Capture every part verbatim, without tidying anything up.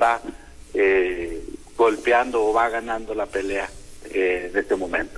va eh, golpeando o va ganando la pelea eh, en este momento.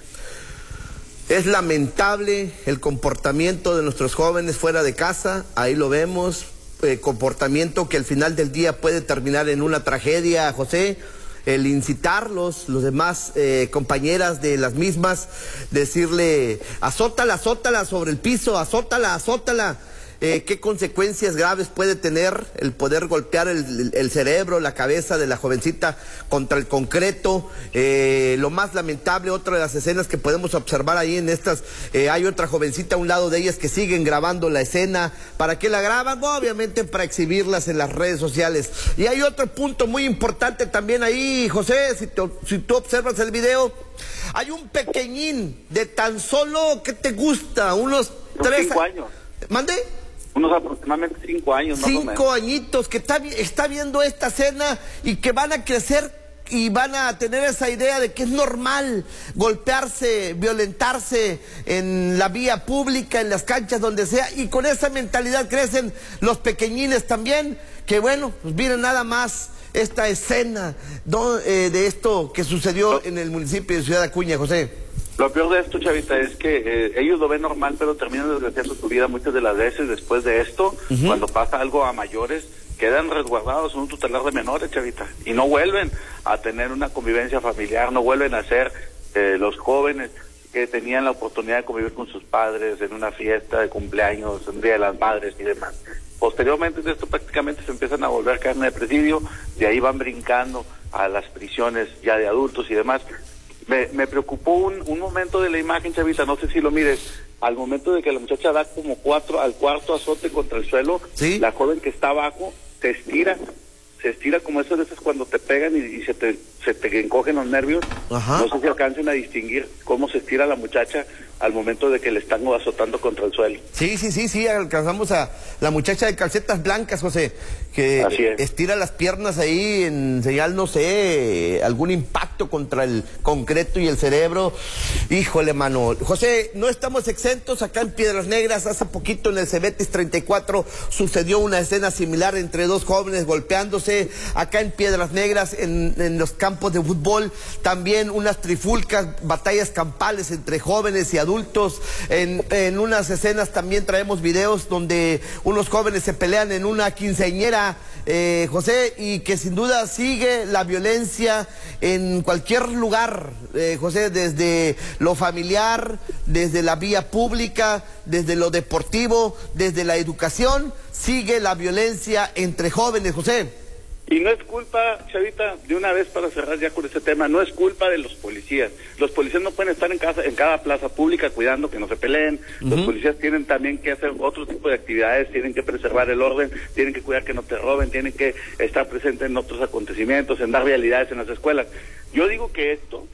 Es lamentable el comportamiento de nuestros jóvenes fuera de casa, ahí lo vemos, eh, comportamiento que al final del día puede terminar en una tragedia, José. El incitarlos, los demás eh, compañeras de las mismas, decirle, azótala, azótala sobre el piso, azótala, azótala. Eh, ¿Qué consecuencias graves puede tener el poder golpear el, el, el cerebro, la cabeza de la jovencita contra el concreto? Eh, lo más lamentable, otra de las escenas que podemos observar ahí en estas, eh, hay otra jovencita a un lado de ellas que siguen grabando la escena. ¿Para qué la graban? Bueno, obviamente para exhibirlas en las redes sociales. Y hay otro punto muy importante también ahí, José, si, te, si tú observas el video, hay un pequeñín de tan solo, ¿qué te gusta? Unos tres cinco años. ¿Mande? Unos aproximadamente cinco años, más o menos. Cinco añitos, que está, está viendo esta escena y que van a crecer y van a tener esa idea de que es normal golpearse, violentarse en la vía pública, en las canchas, donde sea, y con esa mentalidad crecen los pequeñines también, que bueno, pues miren nada más esta escena ¿no? eh, de esto que sucedió en el municipio de Ciudad Acuña, José. Lo peor de esto, Chavita, es que eh, ellos lo ven normal, pero terminan desgraciando su vida muchas de las veces después de esto. Uh-huh. Cuando pasa algo a mayores, quedan resguardados en un tutelar de menores, Chavita, y no vuelven a tener una convivencia familiar, no vuelven a ser eh, los jóvenes que tenían la oportunidad de convivir con sus padres en una fiesta de cumpleaños, en Día de las Madres y demás. Posteriormente de esto prácticamente se empiezan a volver carne de presidio, de ahí van brincando a las prisiones ya de adultos y demás. Me, me preocupó un, un momento de la imagen, Chavita, no sé si lo mires, al momento de que la muchacha da como cuatro al cuarto azote contra el suelo, ¿sí? La joven que está abajo se estira, se estira como esas veces cuando te pegan y, y se te se te encogen los nervios. Ajá. No sé si alcancen a distinguir cómo se estira la muchacha al momento de que le están azotando contra el suelo. Sí, sí, sí, sí, alcanzamos a la muchacha de calcetas blancas, José, que estira las piernas ahí en señal, no sé, algún impacto contra el concreto y el cerebro. Híjole, mano. José, no estamos exentos. Acá en Piedras Negras, hace poquito en el Cebetis treinta y cuatro, sucedió una escena similar entre dos jóvenes golpeándose. Acá en Piedras Negras, en, en los campos de fútbol, también unas trifulcas, batallas campales entre jóvenes y adultos. En, en unas escenas también traemos videos donde unos jóvenes se pelean en una quinceañera, eh, José, y que sin duda sigue la violencia en cualquier lugar, eh, José, desde lo familiar, desde la vía pública, desde lo deportivo, desde la educación, sigue la violencia entre jóvenes, José. Y no es culpa, Chavita, de una vez para cerrar ya con este tema, no es culpa de los policías. Los policías no pueden estar en casa, en cada plaza pública cuidando que no se peleen. Uh-huh. Los policías tienen también que hacer otro tipo de actividades, tienen que preservar el orden, tienen que cuidar que no te roben, tienen que estar presentes en otros acontecimientos, en dar realidades en las escuelas. Yo digo que esto,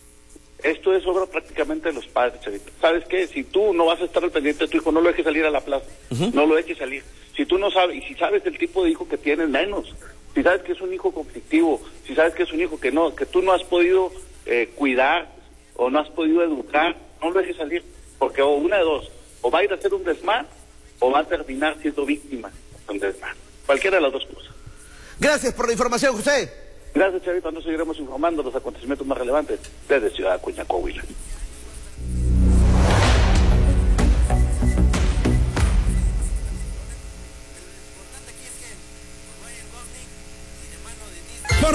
esto es obra prácticamente de los padres, Chavita. ¿Sabes qué? Si tú no vas a estar al pendiente de tu hijo, no lo dejes salir a la plaza, uh-huh. no lo dejes salir. Si tú no sabes, y si sabes el tipo de hijo que tienes, menos. Si sabes que es un hijo conflictivo, si sabes que es un hijo que no, que tú no has podido eh, cuidar o no has podido educar, no lo dejes salir, porque o una de dos, o va a ir a hacer un desmán o va a terminar siendo víctima de un desmán. Cualquiera de las dos cosas. Gracias por la información, José. Gracias, Chavita. Nos seguiremos informando de los acontecimientos más relevantes desde Ciudad Acuña, Coahuila.